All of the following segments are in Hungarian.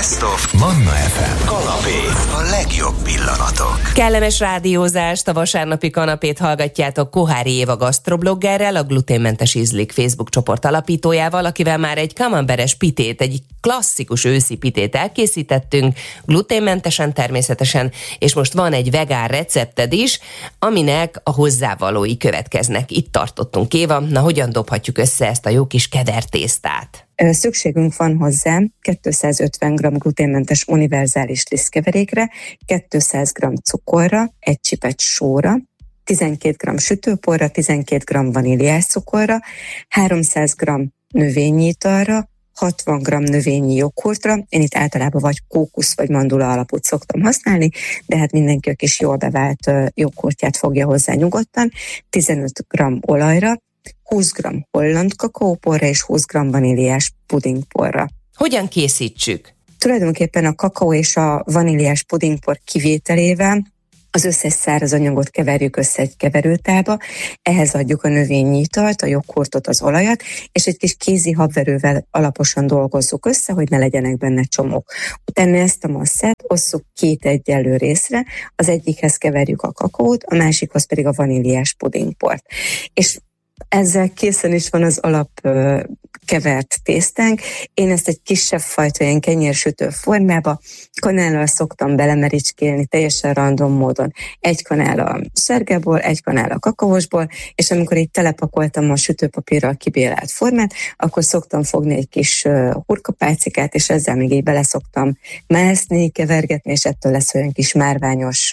Best of Manna FM. Kanapé. A legjobb pillanatok. Kellemes rádiózást, a vasárnapi kanapét hallgatjátok Kohári Éva gasztrobloggerrel, a Gluténmentes Ízlik Facebook csoport alapítójával, akivel már egy camemberes pitét, egy klasszikus őszi pitét elkészítettünk, gluténmentesen természetesen, és most van egy vegán recepted is, aminek a hozzávalói következnek. Itt tartottunk, Éva, na hogyan dobhatjuk össze ezt a jó kis kevertésztát? Szükségünk van hozzá 250 g gluténmentes univerzális lisztkeverékre, 200 g cukorra, egy csipet sóra, 12 g sütőporra, 12 g vaníliás cukorra, 300 g növényi italra, 60 g növényi joghurtra, én itt általában vagy kókusz vagy mandula alapút szoktam használni, de hát mindenki a kis jól bevált joghurtját fogja hozzá nyugodtan, 15 g olajra, 20 g holland kakaóporra és 20 g vaníliás pudingporra. Hogyan készítsük? Tulajdonképpen a kakaó és a vaníliás pudingpor kivételével az összes száraz anyagot keverjük össze egy keverőtálba, ehhez adjuk a növényi italt, a joghurtot, az olajat, és egy kis kézi habverővel alaposan dolgozzuk össze, hogy ne legyenek benne csomók. Utána ezt a masszát osszuk két egyenlő részre, az egyikhez keverjük a kakaót, a másikhoz pedig a vaníliás pudingport. És ezzel készen is van az alap kevert tésztánk. Én ezt egy kisebb fajta ilyen kenyérsütő formába kanállal szoktam belemericskélni teljesen random módon. Egy kanál a szergeból, egy kanál a kakaósból, és amikor így telepakoltam a sütőpapírral kibélelt formát, akkor szoktam fogni egy kis hurkapálcikát, és ezzel még így bele szoktam mászni, kevergetni, és ettől lesz olyan kis márványos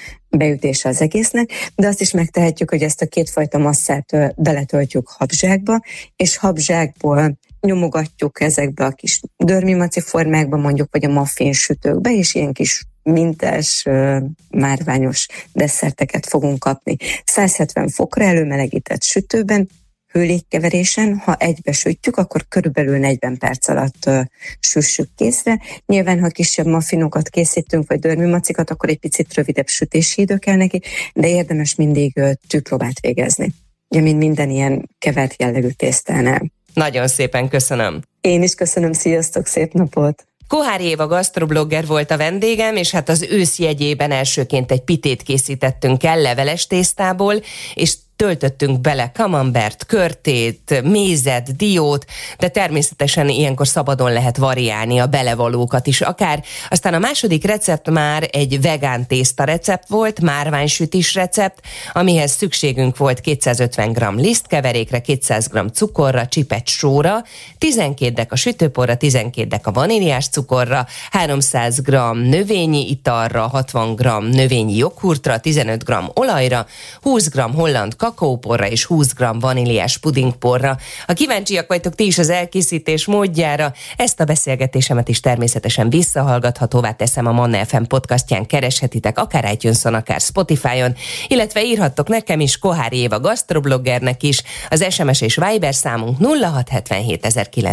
beütése az egésznek, de azt is megtehetjük, hogy ezt a kétfajta masszát beletöltjük habzsákba, és habzsákból nyomogatjuk ezekbe a kis dörmimaci formákba, mondjuk, vagy a muffin sütőkbe, és ilyen kis mintás, márványos desszerteket fogunk kapni. 170 fokra előmelegített sütőben, hőlégkeverésen, ha egybe sütjük, akkor körülbelül 40 perc alatt süssük készre. Nyilván, ha kisebb muffinokat készítünk, vagy dörmimacikat, akkor egy picit rövidebb sütési idő kell neki, de érdemes mindig tűpróbát végezni. Ugye, mint minden ilyen kevert jellegű tésztánál. Nagyon szépen köszönöm. Én is köszönöm, sziasztok, szép napot! Kohári Éva gasztroblogger volt a vendégem, és hát az ősz jegyében elsőként egy pitét készítettünk el leveles tésztából, és töltöttünk bele camembert, körtét, mézet, diót, de természetesen ilyenkor szabadon lehet variálni a belevalókat is akár. Aztán a második recept már egy vegán tészta recept volt, márványsütis recept, amihez szükségünk volt 250 g lisztkeverékre, 200 g cukorra, csipet sóra, 12 dek a sütőporra, 12 dek a vaníliás cukorra, 300 g növényi italra, 60 g növényi joghurtra, 15 g olajra, 20 g holland kakaóporra és 20 g vaníliás pudingporra. Ha kíváncsiak vagytok ti is az elkészítés módjára, ezt a beszélgetésemet is természetesen visszahallgathatóvá teszem a Manna FM podcastján, kereshetitek akár iTunes-on, akár Spotify-on, illetve írhattok nekem is, Kohári Éva gasztrobloggernek is. Az SMS és Viber számunk 0677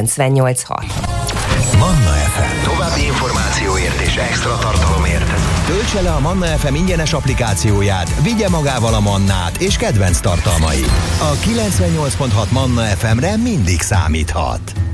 0986. Manna FM. További információért és extra tartalomért töltse le a Manna FM ingyenes applikációját, vigye magával a mannát és kedvenc tartalmait. A 98.6 Manna FM-re mindig számíthat.